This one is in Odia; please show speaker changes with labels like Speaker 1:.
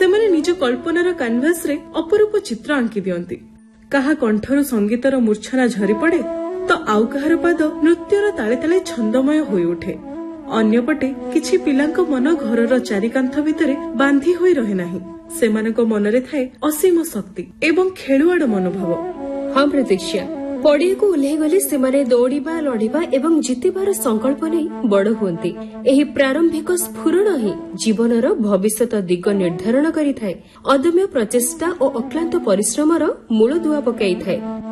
Speaker 1: ସେମାନେ ନିଜ କଳ୍ପନାର କାନଭାସ ରେ ଅପରୂପ ଚିତ୍ର ଆଙ୍କି ଦିଅନ୍ତି। କାହା କଣ୍ଠରୁ ସଙ୍ଗୀତର ମୂର୍ଚ୍ଛନା ଝରି ପଡେ ତ ଆଉ କାହାର ପାଦ ନୃତ୍ୟର ତାଳେ ତାଳେ ଛନ୍ଦମୟ ହୋଇ ଉଠେ। ଅନ୍ୟପଟେ କିଛି ପିଲାଙ୍କ ମନ ଘରର ଚାରିକାନ୍ଥ ଭିତରେ ବାନ୍ଧି ହୋଇ ରହେ ନାହିଁ। ସେମାନଙ୍କ ମନରେ ଥାଏ ଅସୀମ ଶକ୍ତି ଏବଂ ଖେଳୁଆଡ ମନୋଭାବ।
Speaker 2: ହଁ ପ୍ରତୀକ୍ଷା, ପଡ଼ିଆକୁ ଓହ୍ଲାଇ ଗଲେ ସେମାନେ ଦୌଡ଼ିବା, ଲଢ଼ିବା ଏବଂ ଜିତିବାର ସଂକଳ୍ପ ନେଇ ବଡ଼ ହୁଅନ୍ତି। ଏହି ପ୍ରାରମ୍ଭିକ ସ୍ଫୁରଣ ହିଁ ଜୀବନର ଭବିଷ୍ୟତ ଦିଗ ନିର୍ଦ୍ଧାରଣ କରିଥାଏ, ଅଦମ୍ୟ ପ୍ରଚେଷ୍ଟା ଓ ଅକ୍ଲାନ୍ତ ପରିଶ୍ରମର ମୂଳଦୁଆ ପକାଇଥାଏ।